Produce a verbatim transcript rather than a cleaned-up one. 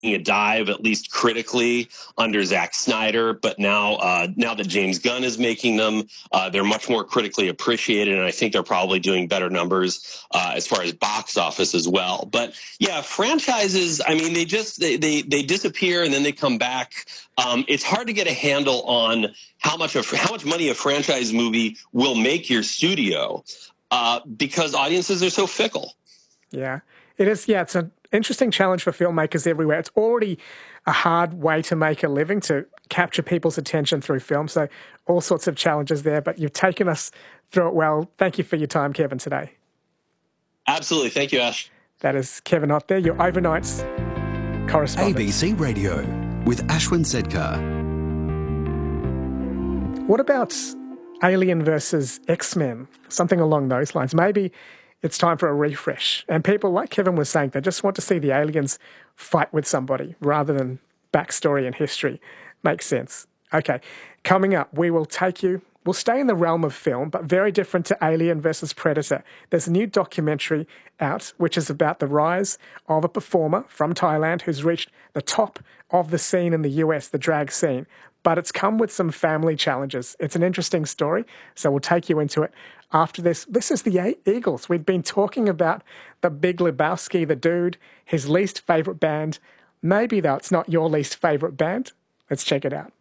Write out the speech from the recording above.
a dive, at least critically, under Zack Snyder. But now, uh, now that James Gunn is making them, uh, they're much more critically appreciated, and I think they're probably doing better numbers uh, as far as box office as well. But yeah, franchises, I mean, they just they they, they disappear and then they come back. Um, it's hard to get a handle on how much of how much money a franchise movie will make your studio uh, because audiences are so fickle. Yeah, it is. Yeah, it's an interesting challenge for filmmakers everywhere. It's already a hard way to make a living, to capture people's attention through film. So all sorts of challenges there, but you've taken us through it well. Thank you for your time, Kevin, today. Absolutely. Thank you, Ash. That is Kevin Ott there, your overnights correspondent. A B C Radio with Ashwin Sedkar. What about Alien versus X-Men? Something along those lines. Maybe it's time for a refresh. And people, like Kevin was saying, they just want to see the aliens fight with somebody rather than backstory and history. Makes sense. Okay, coming up, we will take you, we'll stay in the realm of film, but very different to Alien versus Predator. There's a new documentary out, which is about the rise of a performer from Thailand who's reached the top of the scene in the U S, the drag scene. But it's come with some family challenges. It's an interesting story, so we'll take you into it after this. This is the Eagles. We've been talking about the Big Lebowski, the dude, his least favourite band. Maybe, though, it's not your least favourite band. Let's check it out.